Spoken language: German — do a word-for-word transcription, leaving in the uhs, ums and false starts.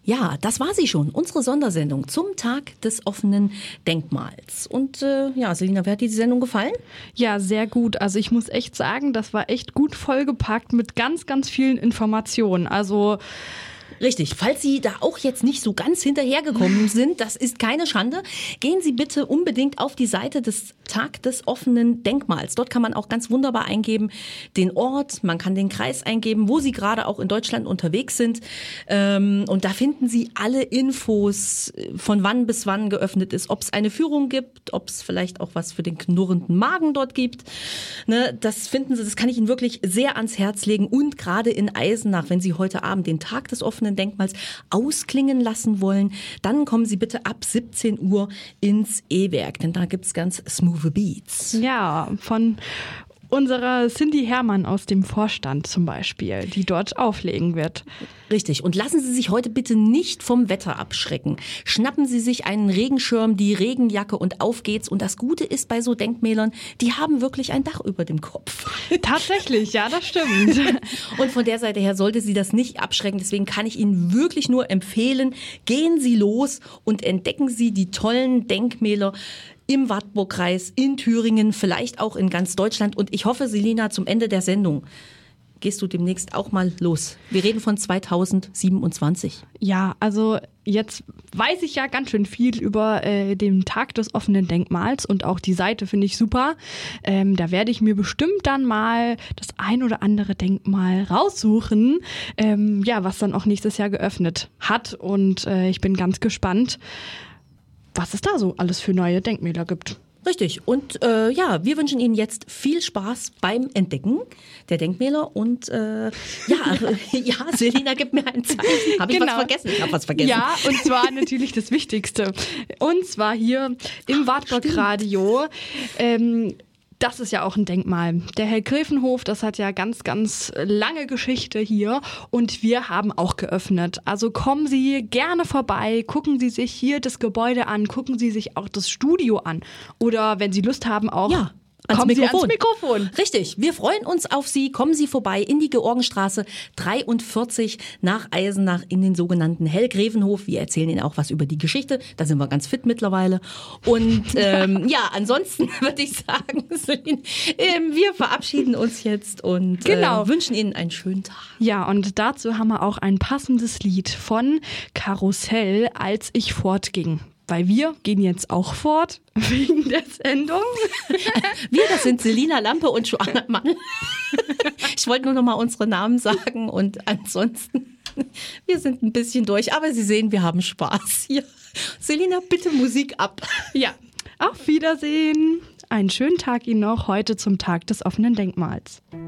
Ja, das war sie schon, unsere Sondersendung zum Tag des offenen Denkmals. Und äh, ja, Selina, wie hat dir die Sendung gefallen? Ja, sehr gut. Also ich muss echt sagen, das war echt gut vollgepackt mit ganz, ganz vielen Informationen. Also Richtig, falls Sie da auch jetzt nicht so ganz hinterhergekommen sind, das ist keine Schande, gehen Sie bitte unbedingt auf die Seite des Tag des offenen Denkmals. Dort kann man auch ganz wunderbar eingeben den Ort, man kann den Kreis eingeben, wo Sie gerade auch in Deutschland unterwegs sind. Und da finden Sie alle Infos, von wann bis wann geöffnet ist, ob es eine Führung gibt, ob es vielleicht auch was für den knurrenden Magen dort gibt. Das finden Sie, das kann ich Ihnen wirklich sehr ans Herz legen. Und gerade in Eisenach, wenn Sie heute Abend den Tag des offenen Denkmals ausklingen lassen wollen, dann kommen Sie bitte ab siebzehn Uhr ins E-Werk, denn da gibt's ganz smooth Beats. Ja, von unserer Cindy Herrmann aus dem Vorstand zum Beispiel, die dort auflegen wird. Richtig. Und lassen Sie sich heute bitte nicht vom Wetter abschrecken. Schnappen Sie sich einen Regenschirm, die Regenjacke und auf geht's. Und das Gute ist bei so Denkmälern, die haben wirklich ein Dach über dem Kopf. Tatsächlich, ja, das stimmt. Und von der Seite her sollte Sie das nicht abschrecken. Deswegen kann ich Ihnen wirklich nur empfehlen, gehen Sie los und entdecken Sie die tollen Denkmäler im Wartburgkreis, in Thüringen, vielleicht auch in ganz Deutschland. Und ich hoffe, Selina, zum Ende der Sendung gehst du demnächst auch mal los. Wir reden von zweitausendsiebenundzwanzig. Ja, also jetzt weiß ich ja ganz schön viel über äh, den Tag des offenen Denkmals und auch die Seite finde ich super. Ähm, da werde ich mir bestimmt dann mal das ein oder andere Denkmal raussuchen, ähm, ja, was dann auch nächstes Jahr geöffnet hat. Und äh, ich bin ganz gespannt, was es da so alles für neue Denkmäler gibt. Richtig. Und äh, ja, wir wünschen Ihnen jetzt viel Spaß beim Entdecken der Denkmäler. Und äh, ja, ja, Selina, gib mir ein Zeichen. Habe ich genau. was vergessen? Ich habe was vergessen. Ja, und zwar natürlich das Wichtigste. Und zwar hier im Wartburg-Radio. Ähm, Das ist ja auch ein Denkmal. Der Herr Gräfenhof, das hat ja ganz, ganz lange Geschichte hier und wir haben auch geöffnet. Also kommen Sie gerne vorbei, gucken Sie sich hier das Gebäude an, gucken Sie sich auch das Studio an oder wenn Sie Lust haben auch... Ja. Ans Kommen Mikrofon. Sie ans Mikrofon. Richtig, wir freuen uns auf Sie. Kommen Sie vorbei in die Georgenstraße dreiundvierzig nach Eisenach in den sogenannten Hellgräfenhof. Wir erzählen Ihnen auch was über die Geschichte. Da sind wir ganz fit mittlerweile. Und ähm, ja, ansonsten würde ich sagen, Celine, ähm, wir verabschieden uns jetzt und genau. äh, wünschen Ihnen einen schönen Tag. Ja, und dazu haben wir auch ein passendes Lied von Karussell, als ich fortging. Weil wir gehen jetzt auch fort wegen der Sendung. Wir, das sind Selina Lampe und Joanna Mann. Ich wollte nur noch mal unsere Namen sagen und ansonsten, wir sind ein bisschen durch. Aber Sie sehen, wir haben Spaß hier. Selina, bitte Musik ab. Ja, auf Wiedersehen. Einen schönen Tag Ihnen noch heute zum Tag des offenen Denkmals.